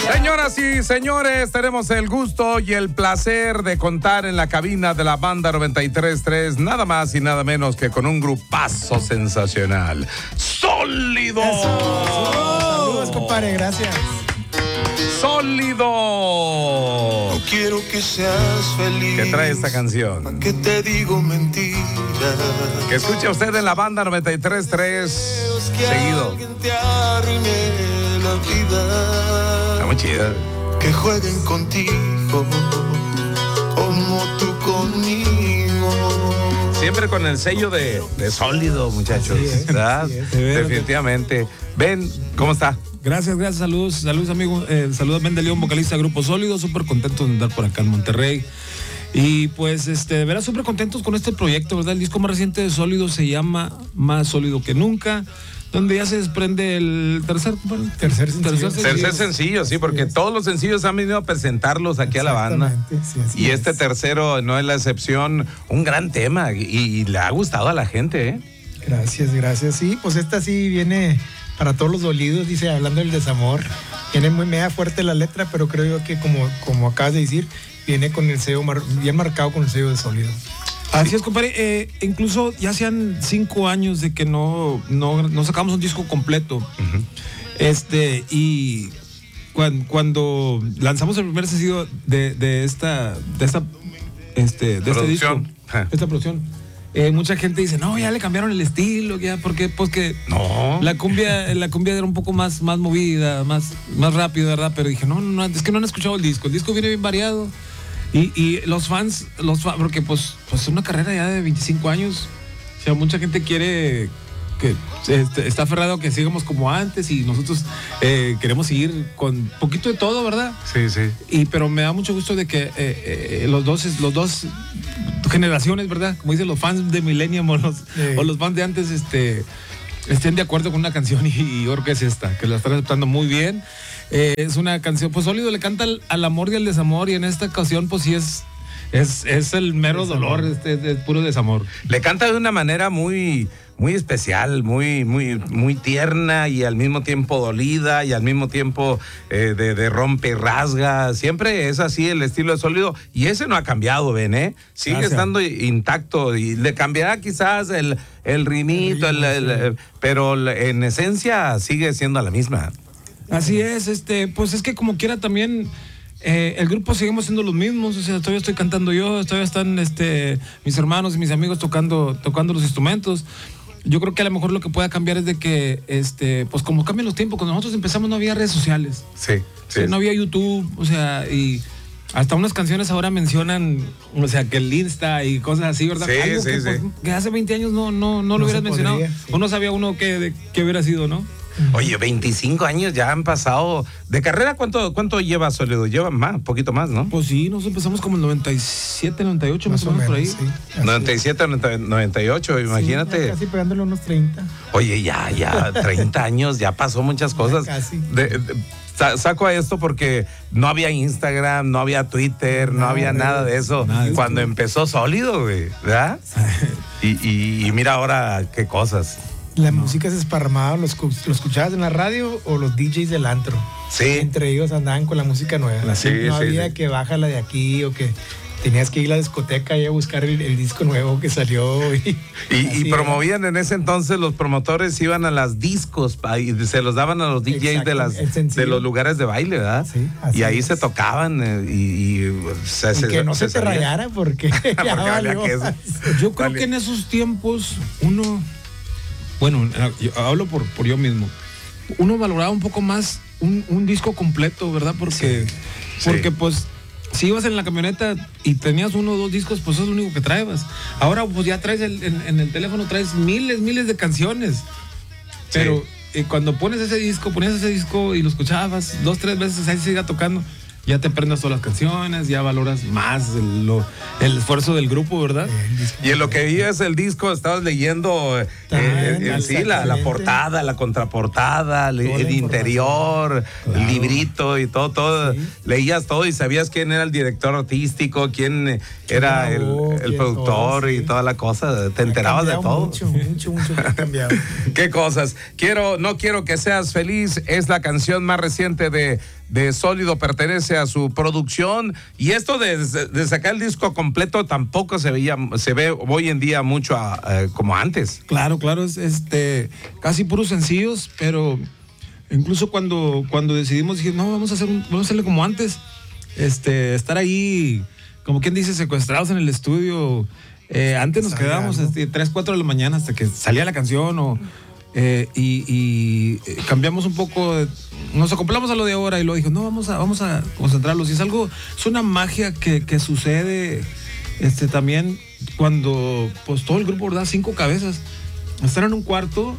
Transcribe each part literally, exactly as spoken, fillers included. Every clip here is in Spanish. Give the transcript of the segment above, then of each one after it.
Señoras y señores, tenemos el gusto y el placer de contar en la cabina de la banda noventa y tres punto tres, nada más y nada menos que con un grupazo sensacional. ¡Sólido! Eso. Saludos, compadre, gracias. ¡Sólido! No quiero que seas feliz. ¿Qué trae esta canción? ¿Para qué te digo mentiras? Que escuche usted en la banda noventa y tres punto tres seguido. Te arruine la vida. Está muy chida. Que jueguen contigo como tú conmigo. Siempre con el sello de, de sólido, muchachos. Así es, ¿verdad? así es. Definitivamente. Ben, ¿cómo está? Gracias, gracias, saludos, saludos amigo, eh, saludos a Ben de León, vocalista de Grupo Sólido, súper contento de andar por acá en Monterrey. Y pues, este, de veras, súper contentos con este proyecto, ¿verdad? El disco más reciente de Sólido se llama Más Sólido que Nunca, donde ya se desprende el tercer, bueno, tercer sencillo. Tercer sencillo. Tercer sencillo, sí, porque es. todos los sencillos han venido a presentarlos aquí a la banda. Sí, así Y es. este tercero no es la excepción, un gran tema y, y le ha gustado a la gente, ¿eh? Gracias, gracias. Sí, pues esta sí viene para todos los dolidos, dice, hablando del desamor. Viene muy media fuerte la letra, pero creo yo que como, como acabas de decir, viene con el sello, mar, bien marcado con el sello de Sólido. Así es, compadre. Eh, incluso ya hacían cinco años de que no, no, no sacamos un disco completo. Uh-huh. Este, y cuando, cuando lanzamos el primer sencillo de, de esta, de esta, este, de este disco, esta producción, eh, mucha gente dice, no, ya le cambiaron el estilo, ya, porque, pues que no. la cumbia, la cumbia era un poco más, más movida, más, más rápido, ¿verdad? Pero dije, no, no, es que no han escuchado el disco. El disco viene bien variado. Y, y los fans, los fans, porque pues, pues una carrera ya de veinticinco años, o sea, mucha gente quiere, que este, está aferrado a que sigamos como antes y nosotros eh, queremos seguir con poquito de todo, ¿verdad? Sí, sí. Y, pero me da mucho gusto de que eh, eh, los dos, los dos generaciones, ¿verdad? Como dicen los fans de Millennium o los, sí. o los fans de antes, este, estén de acuerdo con una canción y, y yo creo que es esta, que la están aceptando muy bien. Eh, es una canción, pues Sólido le canta al, al amor y al desamor, y en esta ocasión pues sí es es, es el mero desamor. dolor, este, es puro desamor. Le canta de una manera muy, muy especial, muy, muy, muy tierna y al mismo tiempo dolida y al mismo tiempo eh, de, de rompe y rasga. Siempre es así el estilo de Sólido y ese no ha cambiado, Ben, ¿eh? Sigue Gracias. estando intacto y le cambiará quizás el, el rimito, el, el, el, pero en esencia sigue siendo la misma. Así es, este, pues es que como quiera también eh, el grupo seguimos siendo los mismos, o sea, todavía estoy cantando yo, todavía están este, mis hermanos y mis amigos tocando, tocando los instrumentos. Yo creo que a lo mejor lo que pueda cambiar es de que, este, pues como cambian los tiempos, cuando nosotros empezamos no había redes sociales. Sí, sí. O sea, no había YouTube, o sea, y hasta unas canciones ahora mencionan, o sea, que el Insta y cosas así, ¿verdad? Sí, Algo sí, que, sí. pues, que hace veinte años no, no, no, no lo hubieras mencionado. Podría, sí. O no sabía uno qué, qué hubiera sido, ¿no? Oye, veinticinco años ya han pasado. ¿De carrera cuánto, cuánto lleva Sólido? Lleva más, un poquito más, ¿no? Pues sí, nos empezamos como en noventa y siete, noventa y ocho, más, más o menos por ahí. Sí, noventa y siete, noventa y ocho, imagínate. Sí, casi pegándole unos treinta. Oye, ya, ya, treinta años, ya pasó muchas cosas. Ya casi. De, de, saco a esto porque no había Instagram, no había Twitter, no, no había nada de eso. Nada cuando esto. Empezó Sólido, güey, ¿verdad? y, y, y mira ahora qué cosas. La no. música se esparramaba, los, los escuchabas en la radio o los D Js del antro. Sí. Entre ellos andaban con la música nueva. Sí, no sí, había sí. que bájala de aquí o que tenías que ir a la discoteca y a buscar el, el disco nuevo que salió. Y, y, y promovían en ese entonces, los promotores iban a las discos pa, y se los daban a los D Js de, las, de los lugares de baile, ¿verdad? Sí, y ahí es. se tocaban eh, y, y, se, y se, que no se, se te rayara porque, porque ya valió. Que yo creo vale. que en esos tiempos uno... Bueno, yo hablo por, por yo mismo. Uno valoraba un poco más un, un disco completo, ¿verdad? Porque, sí. porque sí. pues, si ibas en la camioneta y tenías uno o dos discos, pues eso es lo único que traebas. Ahora, pues ya traes el, en, en el teléfono, traes miles, miles de canciones. Pero sí. eh, cuando pones ese disco, ponías ese disco y lo escuchabas dos, tres veces, ahí se iba tocando. Ya te prendas todas las canciones, ya valoras más el, lo, el esfuerzo del grupo, ¿verdad? Y en lo que veías el disco, estabas leyendo eh, eh, eh, sí, la, la portada, la contraportada, el, el interior, claro. el librito y todo, todo. Sí. Leías todo y sabías quién era el director artístico, quién era el, el productor todo, sí. y toda la cosa. Te enterabas de todo. Mucho, mucho, mucho ha cambiado. Qué cosas. Quiero, no quiero que seas feliz, es la canción más reciente de de Sólido pertenece a su producción, y esto de, de sacar el disco completo tampoco se veía, se ve hoy en día mucho a, a, como antes. Claro, claro, es este casi puros sencillos, pero incluso cuando, cuando decidimos, dije, no, vamos a hacer un, vamos a hacerle como antes, este, estar ahí, como quien dice, secuestrados en el estudio. Eh, antes nos quedábamos este, tres, cuatro de la mañana hasta que salía la canción o Eh, y, y cambiamos un poco, nos acoplamos a lo de ahora y luego dijo, no, vamos a, vamos a concentrarlos. Y es algo, es una magia que, que sucede este, también cuando pues todo el grupo, ¿verdad? Cinco cabezas, estar en un cuarto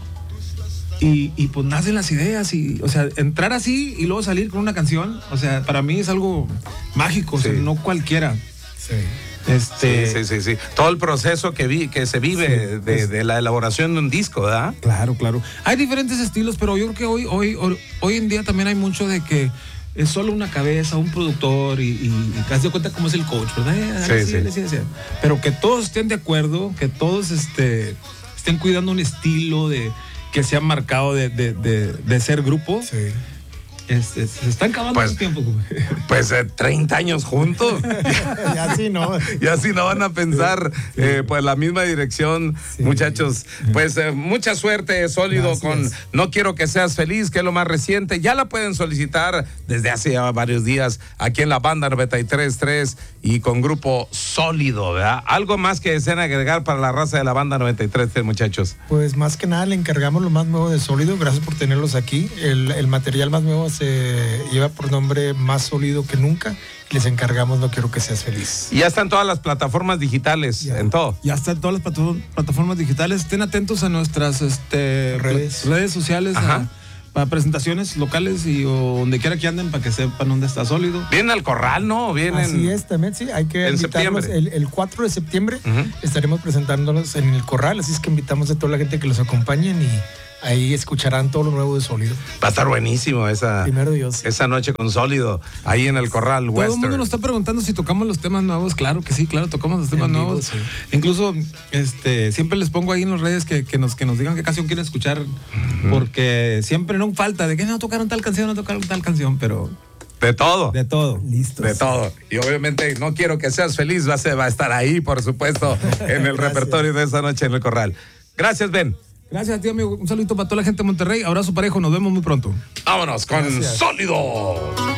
y, y pues nacen las ideas y, o sea, entrar así y luego salir con una canción, o sea, para mí es algo mágico, sí. O sea, no cualquiera. Sí. Este... Sí, sí, sí, sí. Todo el proceso que vi, que se vive sí, de, de la elaboración de un disco, ¿verdad? Claro, claro. Hay diferentes estilos, pero yo creo que hoy, hoy, hoy en día también hay mucho de que es solo una cabeza, un productor y, y, y te das cuenta cómo es el coach, ¿verdad? Sí, sí, sí. Sí, sí. Pero que todos estén de acuerdo, que todos este, estén cuidando un estilo de que sea marcado de, de, de, de ser grupo. Sí. Este, se están acabando pues, los tiempos. Pues eh, treinta años juntos. Y así no. Y así no van a pensar sí. eh, pues la misma dirección, sí. Muchachos. Pues eh, mucha suerte, Sólido, gracias. Con No Quiero Que Seas Feliz, que es lo más reciente. Ya la pueden solicitar desde hace ya varios días aquí en la banda noventa y tres punto tres y con grupo Sólido, ¿verdad? Algo más que deseen agregar para la raza de la banda noventa y tres punto tres, muchachos. Pues más que nada le encargamos lo más nuevo de Sólido. Gracias por tenerlos aquí. El, el material más nuevo se lleva por nombre Más Sólido que Nunca. Les encargamos No Quiero Que Seas Feliz. Y ya están todas las plataformas digitales, ya. En todo. Ya están todas las plataformas digitales. Estén atentos a nuestras este, redes. redes sociales, a, para presentaciones locales y o donde quiera que anden para que sepan dónde está Sólido. Vienen al Corral, ¿no? Vienen Así es, también, sí. Hay que invitarlos. El, el cuatro de septiembre uh-huh. estaremos presentándonos en el Corral, así es que invitamos a toda la gente que los acompañen y ahí escucharán todo lo nuevo de Sólido. Va a estar buenísimo esa, Primero Dios. esa noche con Sólido, ahí en el Corral Todo Western. Todo el mundo nos está preguntando si tocamos los temas nuevos. Claro que sí, claro, tocamos los temas en nuevos. Vivo, sí. Incluso este, siempre les pongo ahí en las redes que, que, nos, que nos digan qué canción quieren escuchar, uh-huh. porque siempre no falta de que no tocaron tal canción, no tocaron tal canción, pero... De todo. De todo. Listo. De todo. Y obviamente No Quiero Que Seas Feliz va a, ser, va a estar ahí, por supuesto, en el repertorio de esa noche en el Corral. Gracias, Ben. Gracias a ti, amigo. Un saludito para toda la gente de Monterrey. Abrazo parejo. Nos vemos muy pronto. Vámonos con Gracias. Sólido.